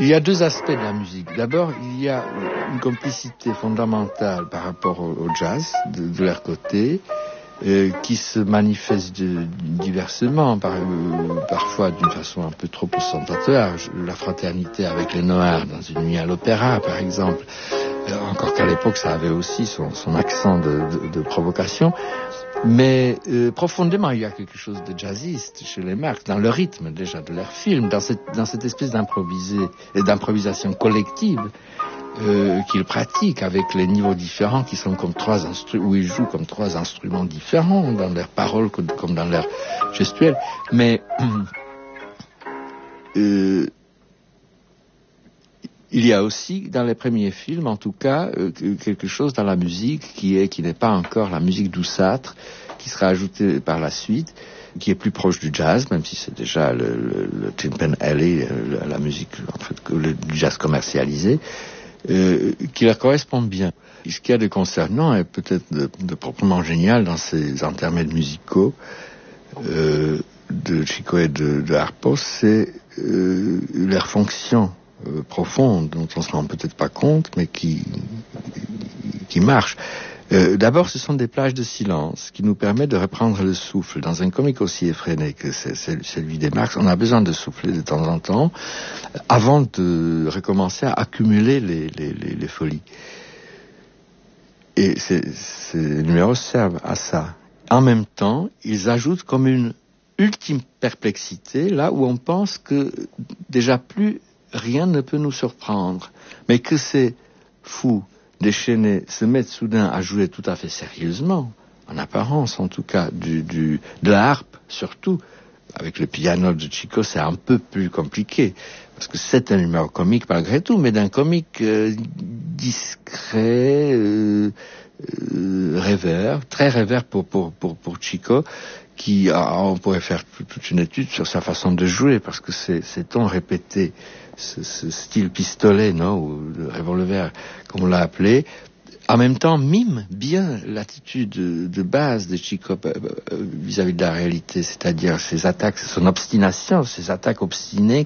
Il y a deux aspects de la musique. D'abord, il y a une complicité fondamentale par rapport au jazz, de leur côté, qui se manifeste diversement, parfois d'une façon un peu trop ostentatoire. La fraternité avec les Noirs dans une nuit à l'opéra, par exemple. Encore qu'à l'époque, ça avait aussi son accent de provocation. Mais profondément, il y a quelque chose de jazziste chez les Marx, dans le rythme déjà de leur film, dans cette espèce d'improvisation collective qu'ils pratiquent avec les niveaux différents qui sont comme où ils jouent comme trois instruments différents dans leurs paroles comme dans leur gestuelle. Mais il y a aussi, dans les premiers films, en tout cas, quelque chose dans la musique qui n'est pas encore la musique douceâtre, qui sera ajoutée par la suite, qui est plus proche du jazz, même si c'est déjà le Tin Pan Alley, la musique, en fait, le jazz commercialisé, qui leur correspond bien. Ce qu'il y a de concernant et peut-être de proprement génial dans ces intermèdes musicaux de Chico et de Harpo, c'est leur fonction profonde dont on se rend peut-être pas compte, mais qui marche. D'abord, ce sont des plages de silence qui nous permettent de reprendre le souffle. Dans un comique aussi effréné que c'est celui des Marx, on a besoin de souffler de temps en temps avant de recommencer à accumuler les folies. Et ces numéros servent à ça. En même temps, ils ajoutent comme une ultime perplexité là où on pense que déjà plus rien ne peut nous surprendre, mais que ces fous déchaînés se mettent soudain à jouer tout à fait sérieusement, en apparence en tout cas, de la harpe surtout. Avec le piano de Chico, c'est un peu plus compliqué, parce que c'est un numéro comique malgré tout, mais d'un comique discret, rêveur, très rêveur pour Chico, on pourrait faire toute une étude sur sa façon de jouer, parce que ces tons répétés, ce style pistolet, non, ou le revolver, comme on l'a appelé, en même temps mime bien l'attitude de base de Chico vis-à-vis de la réalité, c'est-à-dire ses attaques, son obstination, ses attaques obstinées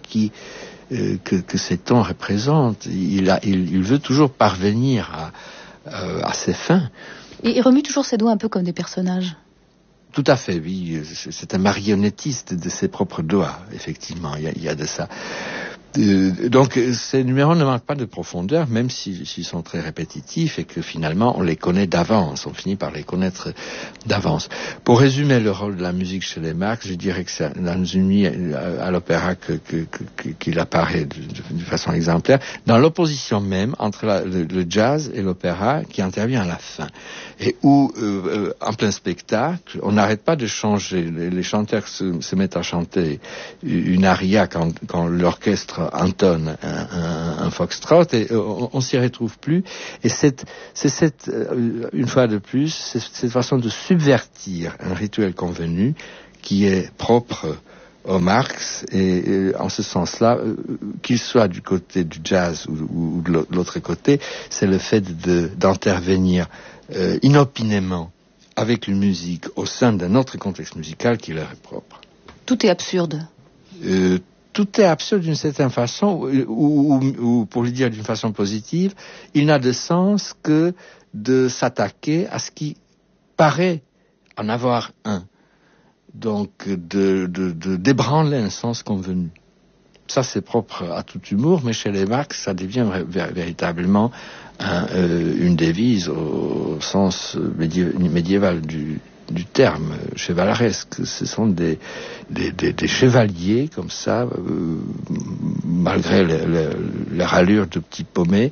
que ces tons représentent. Il veut toujours parvenir à ses fins. Et il remue toujours ses doigts un peu comme des personnages. Tout à fait, oui. C'est un marionnettiste de ses propres doigts, effectivement. Il y a de ça. Donc ces numéros ne manquent pas de profondeur, même s'ils sont très répétitifs et que finalement on les connaît d'avance, on finit par les connaître d'avance. Pour résumer le rôle de la musique chez les Marx, je dirais que c'est dans une nuit à l'opéra qu'il apparaît de façon exemplaire, dans l'opposition même entre le jazz et l'opéra qui intervient à la fin, et où en plein spectacle, on n'arrête pas de changer, les chanteurs se mettent à chanter une aria quand l'orchestre entonne un foxtrot et on s'y retrouve plus. Et c'est une fois de plus, cette façon de subvertir un rituel convenu qui est propre au Marx et en ce sens-là, qu'il soit du côté du jazz ou de l'autre côté, c'est le fait d'intervenir inopinément avec une musique au sein d'un autre contexte musical qui leur est propre. Tout est absurde. Tout est absurde d'une certaine façon, ou pour le dire d'une façon positive, il n'a de sens que de s'attaquer à ce qui paraît en avoir un. Donc, de d'ébranler un sens convenu. Ça, c'est propre à tout humour, mais chez les Marx, ça devient véritablement une devise au sens médiéval du terme chevaleresque. Ce sont des chevaliers comme ça, malgré leur allure de petits paumés,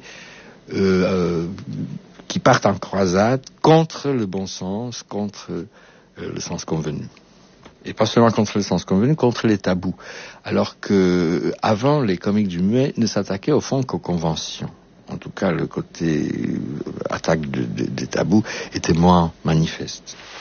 qui partent en croisade contre le bon sens, contre le sens convenu. Et pas seulement contre le sens convenu, contre les tabous. Alors que avant, les comiques du muet ne s'attaquaient au fond qu'aux conventions. En tout cas, le côté attaque des tabous était moins manifeste.